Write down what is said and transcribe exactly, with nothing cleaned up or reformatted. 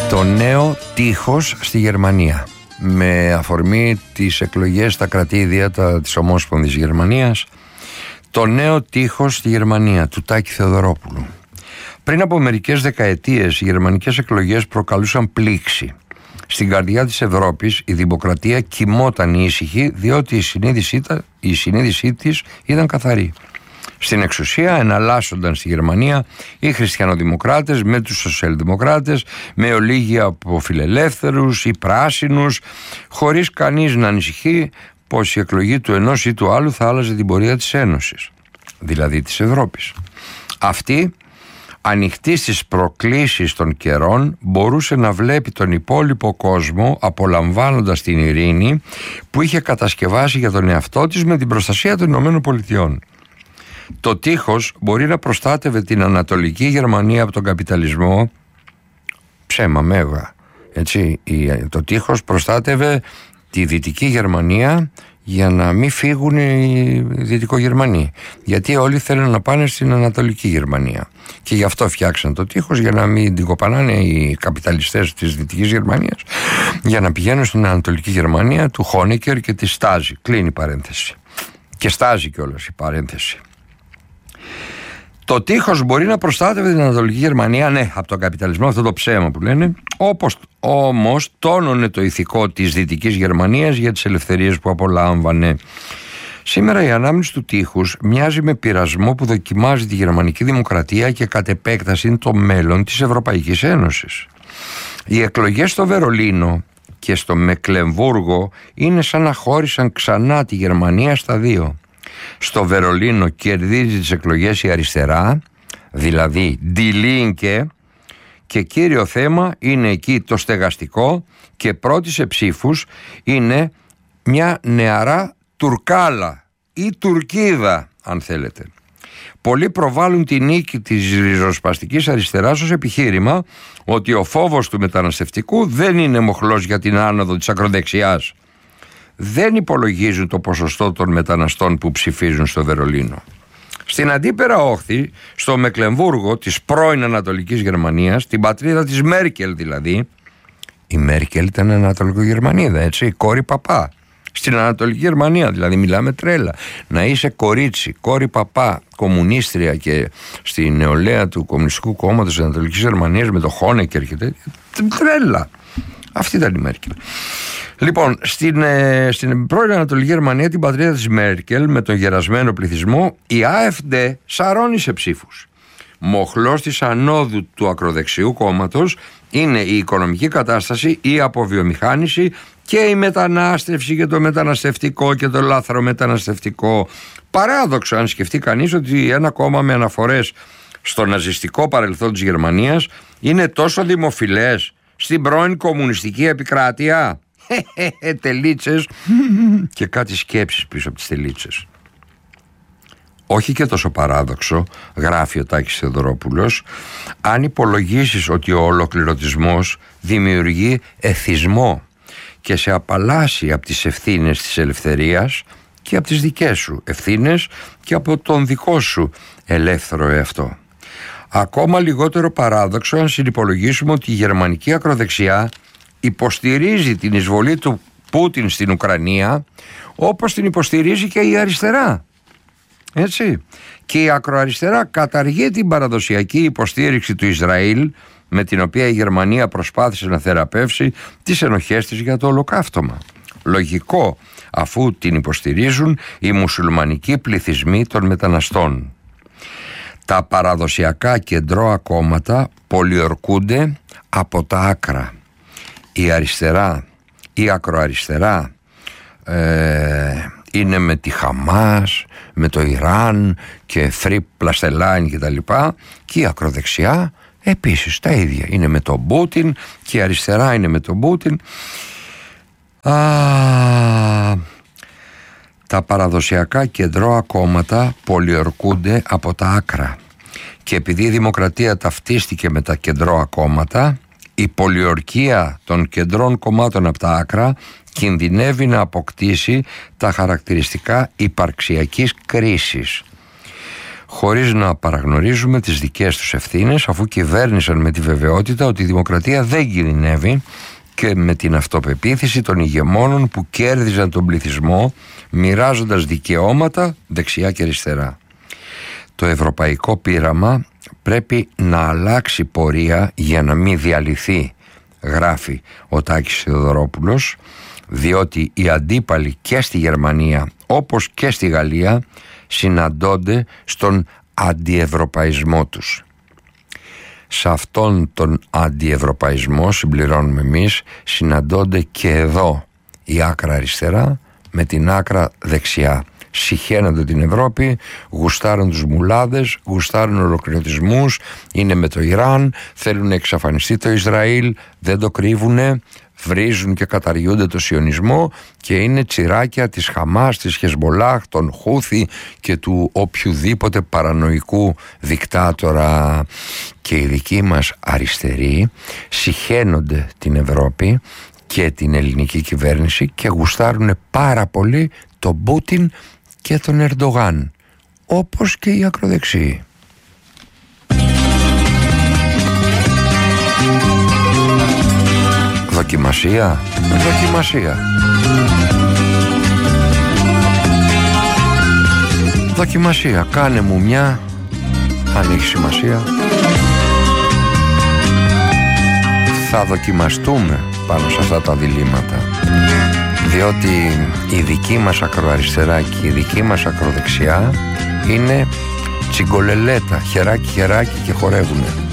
Το νέο τείχος στη Γερμανία, με αφορμή τις εκλογές στα κρατήδια τα, της Ομόσπονδης Γερμανίας. Το νέο τείχος στη Γερμανία του Τάκη Θεοδωρόπουλου. Πριν από μερικές δεκαετίες οι γερμανικές εκλογές προκαλούσαν πλήξη. Στην καρδιά της Ευρώπης η δημοκρατία κοιμόταν ήσυχη, διότι η συνείδησή, η συνείδησή της ήταν καθαρή. Στην εξουσία εναλλάσσονταν στη Γερμανία οι χριστιανοδημοκράτες με τους σοσιαλδημοκράτες, με ολίγοι από φιλελεύθερους ή πράσινους, χωρίς κανείς να ανησυχεί πως η εκλογή του ενός ή του άλλου θα άλλαζε την πορεία της Ένωσης, δηλαδή της Ευρώπης. Αυτή, ανοιχτή στις προκλήσεις των καιρών, μπορούσε να βλέπει τον υπόλοιπο κόσμο απολαμβάνοντας την ειρήνη που είχε κατασκευάσει για τον εαυτό της με την προστασία των Ηνωμένων Πολιτειών. Το τείχος μπορεί να προστάτευε την Ανατολική Γερμανία από τον καπιταλισμό. Ψέμα μέγα. Έτσι, το τείχος προστάτευε τη Δυτική Γερμανία για να μην φύγουν οι Δυτικογερμανοί. Γιατί όλοι θέλουν να πάνε στην Ανατολική Γερμανία. Και γι' αυτό φτιάξαν το τείχος, για να μην την κοπανάνε οι καπιταλιστές της Δυτικής Γερμανίας, για να πηγαίνουν στην Ανατολική Γερμανία του Χόνεκερ και τη Στάζη. Κλείνει η παρένθεση. Και Στάζη κιόλας η παρένθεση. Το τείχος μπορεί να προστάτευε την Ανατολική Γερμανία, ναι, από τον καπιταλισμό, αυτό το ψέμα που λένε, όπως όμως τόνωνε το ηθικό της Δυτικής Γερμανίας για τις ελευθερίες που απολάμβανε. Σήμερα η ανάμνηση του τείχους μοιάζει με πειρασμό που δοκιμάζει τη γερμανική δημοκρατία και κατ' επέκταση το μέλλον της Ευρωπαϊκής Ένωσης. Οι εκλογές στο Βερολίνο και στο Μεκλεμβούργο είναι σαν να χώρισαν ξανά τη Γερμανία στα δύο. Στο Βερολίνο κερδίζει τις εκλογές η αριστερά, δηλαδή Die Linke, και κύριο θέμα είναι εκεί το στεγαστικό, και πρώτη σε ψήφους είναι μια νεαρά Τουρκάλα ή Τουρκίδα, αν θέλετε. Πολλοί προβάλλουν τη νίκη της ριζοσπαστικής αριστεράς ως επιχείρημα ότι ο φόβος του μεταναστευτικού δεν είναι μοχλός για την άνοδο της ακροδεξιάς. Δεν υπολογίζουν το ποσοστό των μεταναστών που ψηφίζουν στο Βερολίνο. Στην αντίπερα όχθη, στο Μεκλεμβούργο της πρώην Ανατολικής Γερμανίας, την πατρίδα της Μέρκελ δηλαδή, η Μέρκελ ήταν Ανατολικογερμανίδα, έτσι, η κόρη παπά. Στην Ανατολική Γερμανία, δηλαδή μιλάμε τρέλα. Να είσαι κορίτσι, κόρη παπά, κομμουνίστρια και στη νεολαία του Κομμουνιστικού Κόμματος της Ανατολικής Γερμανίας με το Χόνεκερ και τέτοια, τρέλα. Αυτή ήταν η Μέρκελ. Λοιπόν, στην, ε, στην πρώην Ανατολική Γερμανία, την πατρίδα της Μέρκελ, με τον γερασμένο πληθυσμό, η AfD σαρώνει σε ψήφους. Μοχλός της ανόδου του ακροδεξιού κόμματος είναι η οικονομική κατάσταση, η αποβιομηχάνηση και η μετανάστευση και το μεταναστευτικό και το λάθρομεταναστευτικό. Παράδοξο, αν σκεφτεί κανείς ότι ένα κόμμα με αναφορές στο ναζιστικό παρελθόν της Γερμανίας είναι τόσο δημοφιλές στην πρώην κομμουνιστική επικράτεια. Τελίτσες και κάτι σκέψεις πίσω από τις τελίτσες. Όχι και τόσο παράδοξο, γράφει ο Τάκης Θεοδωρόπουλος, αν υπολογίσεις ότι ο ολοκληρωτισμός δημιουργεί εθισμό και σε απαλλάσσει από τις ευθύνες της ελευθερίας και από τις δικές σου ευθύνες και από τον δικό σου ελεύθερο εαυτό. Ακόμα λιγότερο παράδοξο αν συνυπολογίσουμε ότι η γερμανική ακροδεξιά υποστηρίζει την εισβολή του Πούτιν στην Ουκρανία, όπως την υποστηρίζει και η αριστερά. Έτσι. Και η ακροαριστερά καταργεί την παραδοσιακή υποστήριξη του Ισραήλ, με την οποία η Γερμανία προσπάθησε να θεραπεύσει τις ενοχές της για το ολοκαύτωμα. Λογικό, αφού την υποστηρίζουν οι μουσουλμανικοί πληθυσμοί των μεταναστών. Τα παραδοσιακά κεντρώα κόμματα πολιορκούνται από τα άκρα. Η αριστερά, η ακροαριστερά ε, είναι με τη Χαμάς, με το Ιράν και Free Palestine και τα λοιπά, και η ακροδεξιά επίσης τα ίδια, είναι με τον Πούτιν, και η αριστερά είναι με τον Πούτιν. Α, τα παραδοσιακά κεντρώα κόμματα πολιορκούνται από τα άκρα, και επειδή η δημοκρατία ταυτίστηκε με τα κεντρώα κόμματα, η πολιορκία των κεντρών κομμάτων από τα άκρα κινδυνεύει να αποκτήσει τα χαρακτηριστικά υπαρξιακής κρίσης. χωρίς να παραγνωρίζουμε τις δικές τους ευθύνες, αφού κυβέρνησαν με τη βεβαιότητα ότι η δημοκρατία δεν κινδυνεύει και με την αυτοπεποίθηση των ηγεμόνων που κέρδιζαν τον πληθυσμό μοιράζοντας δικαιώματα δεξιά και αριστερά. Το ευρωπαϊκό πείραμα πρέπει να αλλάξει πορεία για να μην διαλυθεί, γράφει ο Τάκης Θεοδωρόπουλος, διότι οι αντίπαλοι και στη Γερμανία όπως και στη Γαλλία συναντώνται στον αντιευρωπαϊσμό τους. Σε αυτόν τον αντιευρωπαϊσμό, συμπληρώνουμε εμείς, συναντώνται και εδώ η άκρα αριστερά με την άκρα δεξιά. Συχαίνονται την Ευρώπη, γουστάρουν τους μουλάδες, γουστάρουν ολοκληρωτισμούς, είναι με το Ιράν, θέλουν να εξαφανιστεί το Ισραήλ, δεν το κρύβουνε, βρίζουν και καταργούνται το σιωνισμό και είναι τσιράκια της Χαμάς, της Χεσμολάχ, των Χούθη και του οποιουδήποτε παρανοϊκού δικτάτορα. Και οι δικοί μας αριστεροί συχαίνονται την Ευρώπη και την ελληνική κυβέρνηση και γουστάρουν πάρα πολύ τον Πούτιν και τον Ερντογάν, όπως και οι ακροδεξιοί. Δοκιμασία, δοκιμασία. Δοκιμασία, κάνε μου μια, αν έχει σημασία. Θα δοκιμαστούμε πάνω σε αυτά τα διλήμματα, διότι η δική μας ακροαριστερά και η δική μας ακροδεξιά είναι τσιγκολελέτα, χεράκι χεράκι και χορεύουνε.